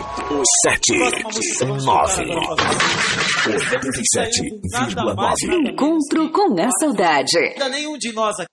7, 9, 97,9. Encontro com a saudade. Ainda nenhum de nós aqui